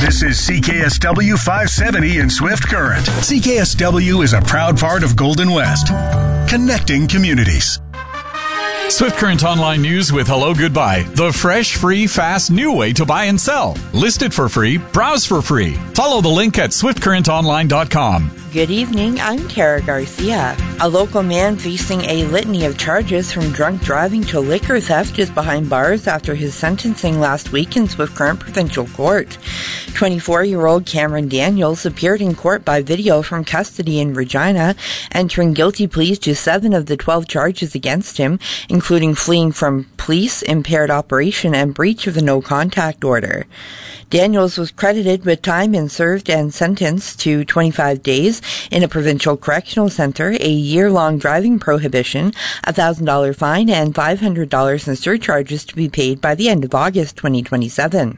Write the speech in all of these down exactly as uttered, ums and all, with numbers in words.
This is C K S W five seventy in Swift Current. C K S W is a proud part of Golden West, connecting communities. Swift Current Online News with Hello Goodbye. The fresh, free, fast, new way to buy and sell. List it for free. Browse for free. Follow the link at swift current online dot com. Good evening, I'm Tara Garcia. A local man facing a litany of charges from drunk driving to liquor theft is behind bars after his sentencing last week in Swift Current Provincial Court. twenty-four-year-old Cameron Daniels appeared in court by video from custody in Regina, entering guilty pleas to seven of the twelve charges against him, including fleeing from police, impaired operation, and breach of the no-contact order. Daniels was credited with time and served and sentenced to twenty-five days in a provincial correctional center, a year-long driving prohibition, a one thousand dollars fine, and five hundred dollars in surcharges to be paid by the end of August twenty twenty-seven.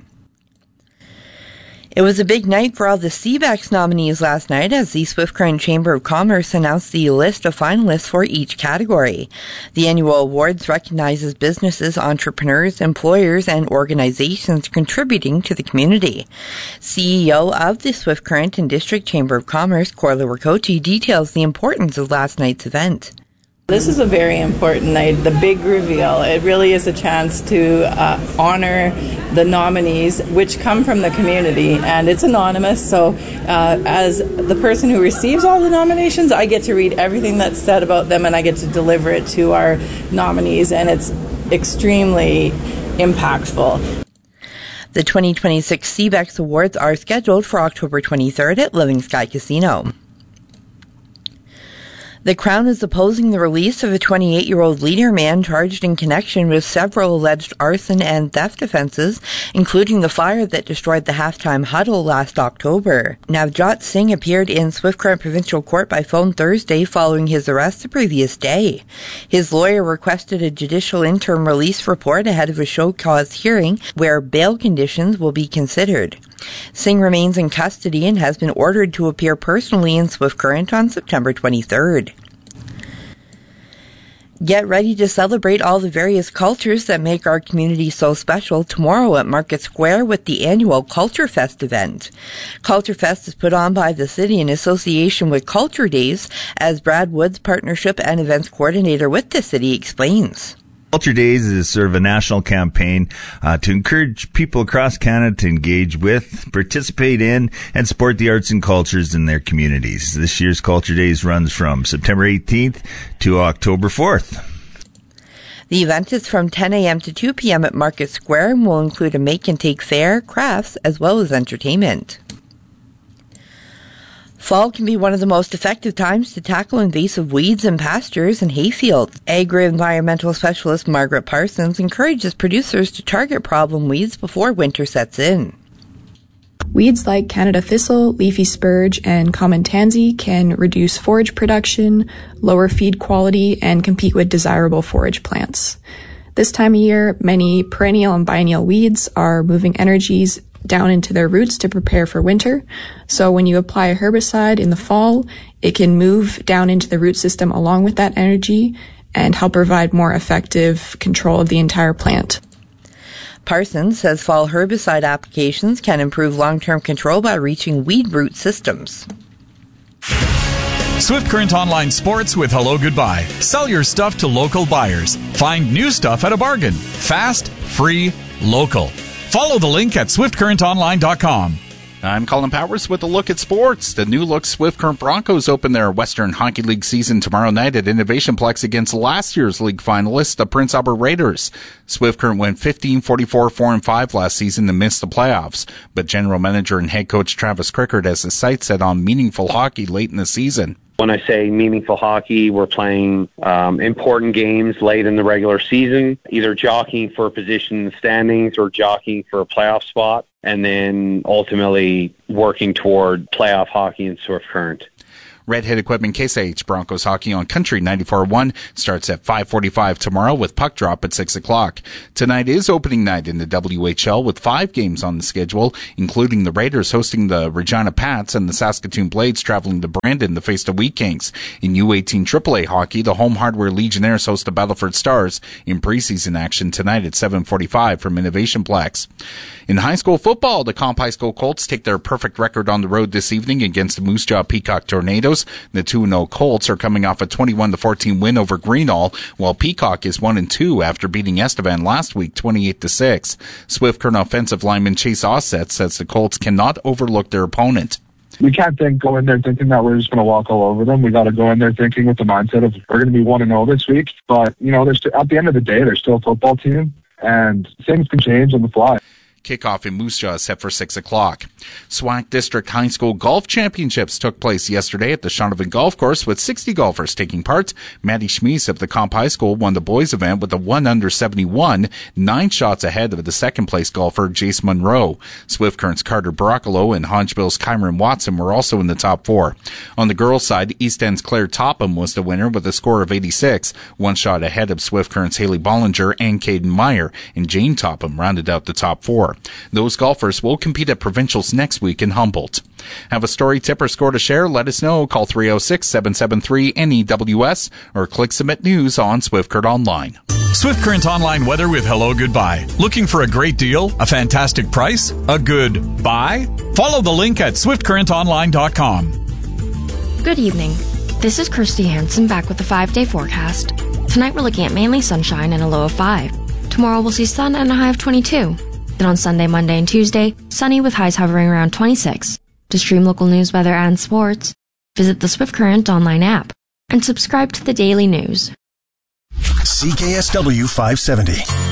It was a big night for all the C B E X nominees last night as the Swift Current Chamber of Commerce announced the list of finalists for each category. The annual awards recognizes businesses, entrepreneurs, employers, and organizations contributing to the community. C E O of the Swift Current and District Chamber of Commerce, Corla Ricotti, details the importance of last night's event. This is a very important night, the big reveal. It really is a chance to uh, honor the nominees, which come from the community, and it's anonymous, so uh, as the person who receives all the nominations, I get to read everything that's said about them, and I get to deliver it to our nominees, and it's extremely impactful. The twenty twenty-six C B E X Awards are scheduled for October twenty-third at Living Sky Casino. The Crown is opposing the release of a twenty-eight-year-old leader man charged in connection with several alleged arson and theft offenses, including the fire that destroyed the halftime huddle last October. Navjot Singh appeared in Swift Current Provincial Court by phone Thursday following his arrest the previous day. His lawyer requested a judicial interim release report ahead of a show cause hearing where bail conditions will be considered. Singh remains in custody and has been ordered to appear personally in Swift Current on September twenty-third. Get ready to celebrate all the various cultures that make our community so special tomorrow at Market Square with the annual Culture Fest event. Culture Fest is put on by the city in association with Culture Days, as Brad Woods, partnership and events coordinator with the city, explains. Culture Days is sort of a national campaign uh, to encourage people across Canada to engage with, participate in, and support the arts and cultures in their communities. This year's Culture Days runs from September eighteenth to October fourth. The event is from ten a.m. to two p.m. at Market Square and will include a make-and-take fair, crafts, as well as entertainment. Fall can be one of the most effective times to tackle invasive weeds in pastures and hayfields. Agri-environmental specialist Margaret Parsons encourages producers to target problem weeds before winter sets in. Weeds like Canada thistle, leafy spurge, and common tansy can reduce forage production, lower feed quality, and compete with desirable forage plants. This time of year, many perennial and biennial weeds are moving energies down into their roots to prepare for winter. So when you apply a herbicide in the fall, it can move down into the root system along with that energy and help provide more effective control of the entire plant. Parsons says fall herbicide applications can improve long-term control by reaching weed root systems. Swift Current Online Sports with Hello Goodbye. Sell your stuff to local buyers. Find new stuff at a bargain. Fast, free, local. Follow the link at swift current online dot com. I'm Colin Powers with a look at sports. The new look Swift Current Broncos open their Western Hockey League season tomorrow night at Innovation Plex against last year's league finalists, the Prince Albert Raiders. Swift Current went fifteen, forty-four, four and five last season and missed the playoffs, but general manager and head coach Travis Crickard has his sights set on meaningful hockey late in the season. When I say meaningful hockey, we're playing um, important games late in the regular season, either jockeying for a position in the standings or jockeying for a playoff spot, and then ultimately working toward playoff hockey in Swift Current. Redhead Equipment Case I H Broncos hockey on Country ninety-four point one starts at five forty-five tomorrow with puck drop at six o'clock. Tonight is opening night in the W H L with five games on the schedule, including the Raiders hosting the Regina Pats and the Saskatoon Blades traveling to Brandon to face the Wheat Kings. In U eighteen triple A hockey, the Home Hardware Legionnaires host the Battleford Stars in preseason action tonight at seven forty-five from Innovation Plex. In high school football, the Comp High School Colts take their perfect record on the road this evening against the Moose Jaw Peacock Tornadoes. The two and oh Colts are coming off a twenty-one to fourteen win over Greenall, while Peacock is one and two after beating Estevan last week twenty-eight to six. Swift Current offensive lineman Chase Ossett says the Colts cannot overlook their opponent. We can't think go in there thinking that we're just going to walk all over them. We got to go in there thinking with the mindset of we're going to be one and oh this week. But, you know, there's at the end of the day, they're still a football team, and things can change on the fly. Kickoff in Moose Jaw is set for six o'clock. Swack District High School Golf Championships took place yesterday at the Shaunavon Golf Course with sixty golfers taking part. Maddie Schmies of the Comp High School won the boys event with a one under seventy-one, nine shots ahead of the second place golfer Jace Monroe. Swift Current's Carter Broccolo and Hodgebill's Kyron Watson were also in the top four. On the girls' side, East End's Claire Topham was the winner with a score of eighty-six, one shot ahead of Swift Current's Haley Bollinger and Caden Meyer, and Jane Topham rounded out the top four. Those golfers will compete at provincials next week in Humboldt. Have a story, tip, or score to share? Let us know. Call three oh six, seven seven three, N E W S or click Submit News on Swift Current Online. Swift Current Online weather with Hello Goodbye. Looking for a great deal? A fantastic price? A good buy? Follow the link at swift current online dot com. Good evening. This is Kirsty Hansen back with the five-day forecast. Tonight we're looking at mainly sunshine and a low of five. Tomorrow we'll see sun and a high of twenty-two. Then on Sunday, Monday, and Tuesday, sunny with highs hovering around twenty-six. To stream local news, weather, and sports, visit the Swift Current online app and subscribe to the daily news. C K S W five seventy.